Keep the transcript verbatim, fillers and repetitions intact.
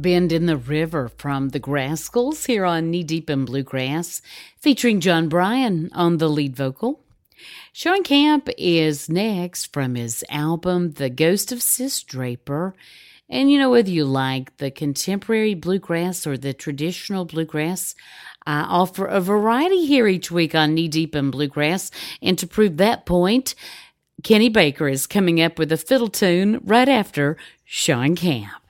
Bend in the River from the Grascals here on Knee Deep in Bluegrass, featuring John Bryan on the lead vocal. Sean Camp is next from his album The Ghost of Sis Draper. And you know, whether you like the contemporary bluegrass or the traditional bluegrass, I offer a variety here each week on Knee Deep in Bluegrass. And to prove that point, Kenny Baker is coming up with a fiddle tune right after Sean Camp.